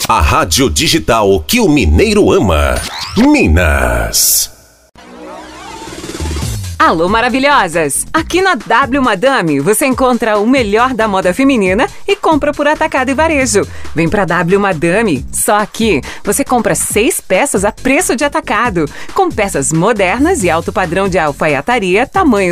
a rádio digital que o mineiro ama. Minas. Alô, maravilhosas! Aqui na W Madame você encontra o melhor da moda feminina e compra por atacado e varejo. Vem pra W Madame, só aqui você compra 6 peças a preço de atacado, com peças modernas e alto padrão de alfaiataria, tamanho